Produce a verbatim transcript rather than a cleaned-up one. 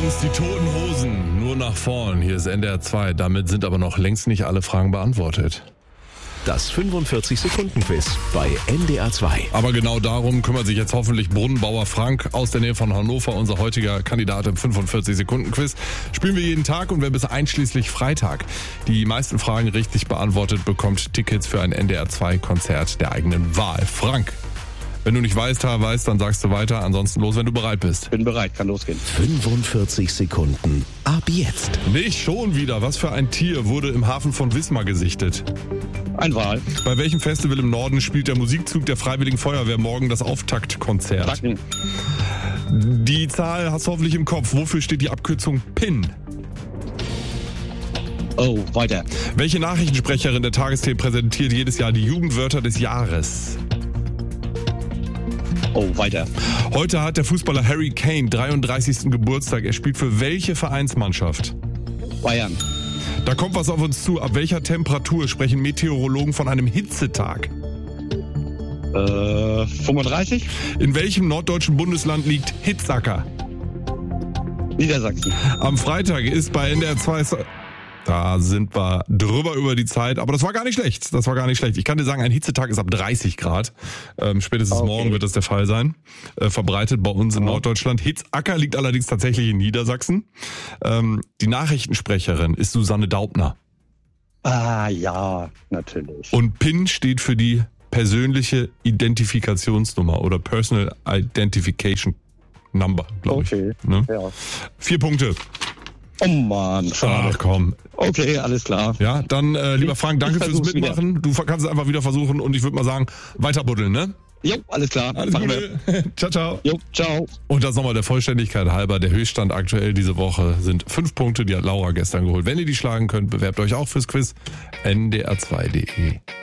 uns die Toten Hosen, nur nach vorn. Hier ist N D R zwei. Damit sind aber noch längst nicht alle Fragen beantwortet. Das fünfundvierzig-Sekunden-Quiz bei N D R zwei. Aber genau darum kümmert sich jetzt hoffentlich Brunnenbauer Frank aus der Nähe von Hannover, unser heutiger Kandidat im fünfundvierzig-Sekunden-Quiz. Spielen wir jeden Tag und wer bis einschließlich Freitag die meisten Fragen richtig beantwortet, bekommt Tickets für ein N D R zwei Konzert der eigenen Wahl. Frank, wenn du nicht weißt, weißt, dann sagst du weiter. Ansonsten los, wenn du bereit bist. Bin bereit, kann losgehen. fünfundvierzig Sekunden ab jetzt. Nicht schon wieder. Was für ein Tier wurde im Hafen von Wismar gesichtet? Ein Wal. Bei welchem Festival im Norden spielt der Musikzug der Freiwilligen Feuerwehr morgen das Auftaktkonzert? Backen. Die Zahl hast du hoffentlich im Kopf. Wofür steht die Abkürzung P I N? Oh, weiter. Welche Nachrichtensprecherin der Tagesthemen präsentiert jedes Jahr die Jugendwörter des Jahres? Oh, weiter. Heute hat der Fußballer Harry Kane dreiunddreißigsten Geburtstag. Er spielt für welche Vereinsmannschaft? Bayern. Da kommt was auf uns zu. Ab welcher Temperatur sprechen Meteorologen von einem Hitzetag? Äh, fünfunddreißig? In welchem norddeutschen Bundesland liegt Hitzacker? Niedersachsen. Am Freitag ist bei N D R zwei... Da sind wir drüber über die Zeit, aber das war gar nicht schlecht. Das war gar nicht schlecht. Ich kann dir sagen, ein Hitzetag ist ab dreißig Grad. Ähm, spätestens okay. morgen wird das der Fall sein. Äh, verbreitet bei uns in ja. Norddeutschland. Hitzacker liegt allerdings tatsächlich in Niedersachsen. Ähm, die Nachrichtensprecherin ist Susanne Daubner. Ah ja, natürlich. Und P I N steht für die persönliche Identifikationsnummer oder Personal Identification Number, glaube okay. ich. Ne? Ja. Vier Punkte. Oh Mann, schade. Ach komm. Okay, alles klar. Ja, dann äh, lieber Frank, danke Ich fürs Mitmachen. Wieder. Du kannst es einfach wieder versuchen und ich würde mal sagen, weiter buddeln, ne? Jo, alles klar. Alles Gute. Ciao, ciao. Jo, ciao. Und das nochmal der Vollständigkeit halber. Der Höchststand aktuell diese Woche sind fünf Punkte, die hat Laura gestern geholt. Wenn ihr die schlagen könnt, bewerbt euch auch fürs Quiz. N D R zwei punkt de